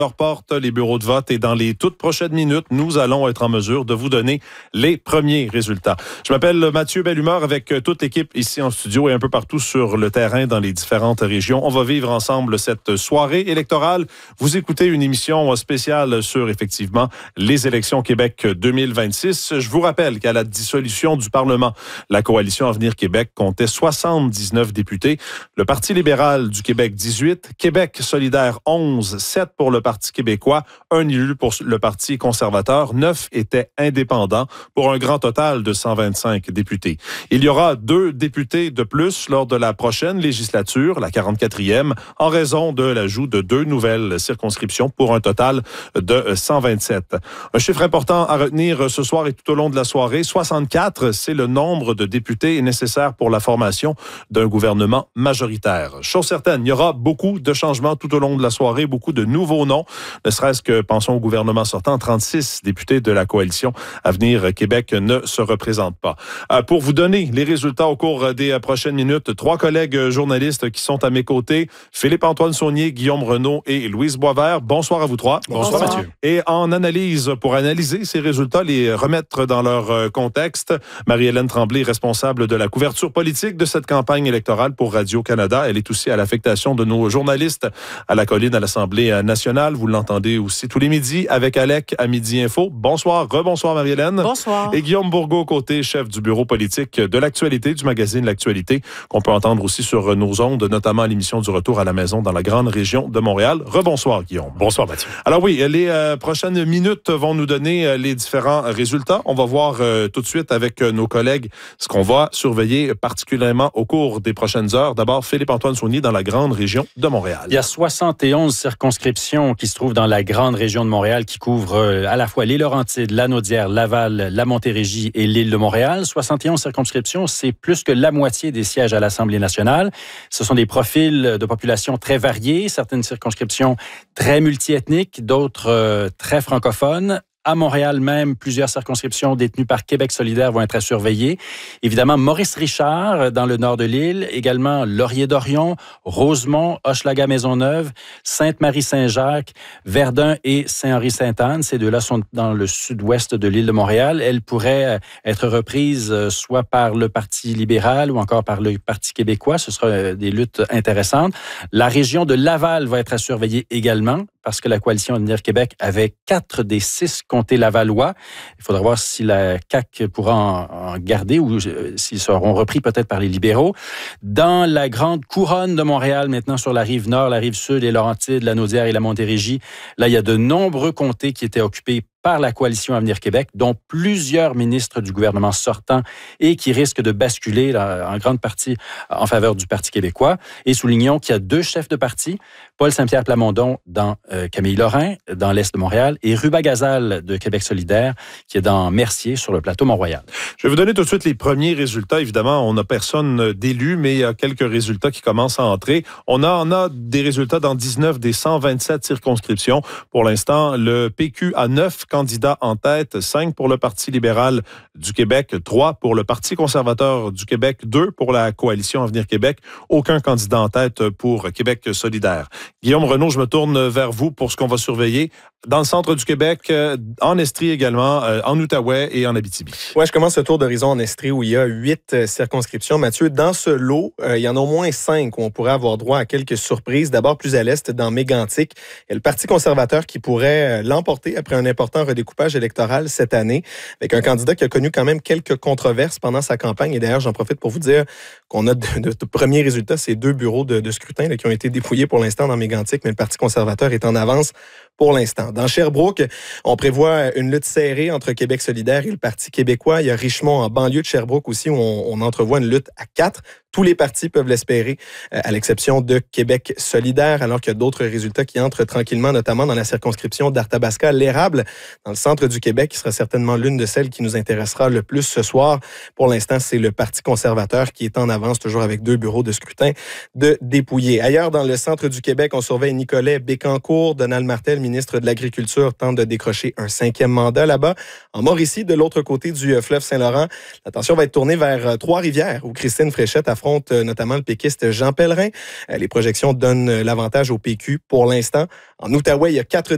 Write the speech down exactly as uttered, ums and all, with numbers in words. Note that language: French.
leur porte les bureaux de vote et dans les toutes prochaines minutes, nous allons être en mesure de vous donner les premiers résultats. Je m'appelle Mathieu Bellumeur avec toute l'équipe ici en studio et un peu partout sur le terrain dans les différentes régions. On va vivre ensemble cette soirée électorale. Vous écoutez une émission spéciale sur, effectivement, les élections Québec deux mille vingt-six. Je vous rappelle qu'à la dissolution du Parlement, la Coalition Avenir Québec comptait soixante-dix-neuf députés. Le Parti libéral du Québec, dix-huit. Québec solidaire, onze. sept pour le Parti québécois. Un élu pour le Parti conservateur. neuf étaient indépendants pour un grand total de cent vingt-cinq députés. Il y aura deux députés de plus lors de la prochaine législature, la quarante-quatrième, en raison de l'ajout de deux nouvelles circonscriptions pour un total de cent vingt-sept. Un chiffre important à retenir ce soir et tout au long de la soirée, soixante-quatre, c'est le nombre de députés nécessaires pour la formation d'un gouvernement majoritaire. Chose certaine, il y aura beaucoup de changements tout au long de la soirée, beaucoup de nouveaux noms, ne serait-ce que, pensons au gouvernement sortant, trente-six députés de la Coalition Avenir Québec ne se représentent pas. Euh, pour vous donner les résultats au cours des prochaines minutes, trois collègues journalistes qui sont à mes côtés, Philippe-Antoine Saunier, Guillaume Renaud et Louise Boisvert. Bonsoir à vous trois. Bonsoir, Bonsoir Mathieu. Et en analyse, pour analyser ces résultats, les remettre dans leur contexte, Marie-Hélène Tremblay, responsable de la couverture politique de cette campagne électorale pour Radio-Canada. Elle est aussi à l'affectation de nos journalistes à la colline à l'Assemblée nationale. Vous l'entendez aussi tous les midis avec Alec à Midi Info. Bonsoir, rebonsoir Marie-Hélène. Bonsoir. Et Guillaume Bourgault, côté chef du bureau politique de l'actualité, du magazine L'Actualité, qu'on peut entendre aussi sur nos ondes, notamment à l'émission du Retour à la maison dans la grande région de Montréal. Rebonsoir Guillaume. Bonsoir Mathieu. Alors oui, les euh, prochaines minutes vont nous donner euh, les différents résultats. On va voir euh, tout de suite avec euh, nos collègues ce qu'on va surveiller particulièrement au cours des prochaines heures. D'abord, Philippe-Antoine Saunier dans la grande région de Montréal. Il y a soixante et onze circonscriptions qui se trouvent dans la grande région de Montréal qui couvrent euh, à la fois les Laurentides, la Naudière, Laval, la Montérégie et l'île de Montréal. soixante et onze circonscriptions, c'est plus que la moitié des sièges à l'Assemblée nationale. Ce sont des profils de population très variés, certaines circonscriptions très multiethniques, d'autres euh, très francophones. À Montréal même, plusieurs circonscriptions détenues par Québec solidaire vont être à surveiller. Évidemment, Maurice-Richard, dans le nord de l'île, également Laurier-Dorion, Rosemont, Hochelaga-Maisonneuve, Sainte-Marie-Saint-Jacques, Verdun et Saint-Henri-Sainte-Anne. Ces deux-là sont dans le sud-ouest de l'île de Montréal. Elles pourraient être reprises soit par le Parti libéral ou encore par le Parti québécois. Ce sera des luttes intéressantes. La région de Laval va être à surveiller également, parce que la Coalition Avenir Québec avait quatre des six comtés lavallois. Il faudra voir si la C A Q pourra en, en garder ou euh, s'ils seront repris peut-être par les libéraux. Dans la grande couronne de Montréal, maintenant sur la rive nord, la rive sud, les Laurentides, la Naudière et la Montérégie, là, il y a de nombreux comtés qui étaient occupés par la Coalition Avenir Québec, dont plusieurs ministres du gouvernement sortant et qui risquent de basculer là, en grande partie en faveur du Parti québécois. Et soulignons qu'il y a deux chefs de parti, Paul Saint-Pierre Plamondon dans euh, Camille-Lorrain, dans l'est de Montréal, et Ruba Gazal de Québec solidaire, qui est dans Mercier, sur le plateau Mont-Royal. Je vais vous donner tout de suite les premiers résultats. Évidemment, on n'a personne d'élu, mais il y a quelques résultats qui commencent à entrer. On a, on a des résultats dans dix-neuf des cent vingt-sept circonscriptions. Pour l'instant, le P Q a neuf candidats en tête, cinq pour le Parti libéral du Québec, trois pour le Parti conservateur du Québec, deux pour la Coalition Avenir Québec, aucun candidat en tête pour Québec solidaire. Guillaume Renaud, je me tourne vers vous pour ce qu'on va surveiller dans le centre du Québec, en Estrie également, en Outaouais et en Abitibi. Oui, je commence ce tour d'horizon en Estrie où il y a huit circonscriptions. Mathieu, dans ce lot, euh, il y en a au moins cinq où on pourrait avoir droit à quelques surprises. D'abord, plus à l'est, dans Mégantic, il y a le Parti conservateur qui pourrait l'emporter après un important redécoupage électoral cette année, avec un candidat qui a connu quand même quelques controverses pendant sa campagne. Et d'ailleurs, j'en profite pour vous dire qu'on a de, de, de premiers résultats, ces deux bureaux de, de scrutin là, qui ont été dépouillés pour l'instant dans Mégantic, mais le Parti conservateur est en avance pour l'instant. Dans Sherbrooke, on prévoit une lutte serrée entre Québec solidaire et le Parti québécois. Il y a Richemont, en banlieue de Sherbrooke aussi, où on, on entrevoit une lutte à quatre. Tous les partis peuvent l'espérer, à l'exception de Québec solidaire, alors qu'il y a d'autres résultats qui entrent tranquillement, notamment dans la circonscription d'Arthabasca-L'Érable, dans le centre du Québec, qui sera certainement l'une de celles qui nous intéressera le plus ce soir. Pour l'instant, c'est le Parti conservateur qui est en avance, toujours avec deux bureaux de scrutin de dépouiller. Ailleurs, dans le centre du Québec, on surveille Nicolet Bécancour. Donald Martel, ministre de l'Agriculture, tente de décrocher un cinquième mandat là-bas. En Mauricie, de l'autre côté du fleuve Saint-Laurent, l'attention va être tournée vers Trois-Rivières, où Christine Fréchette affronte notamment le péquiste Jean Pellerin. Les projections donnent l'avantage au P Q pour l'instant. En Outaouais, il y a quatre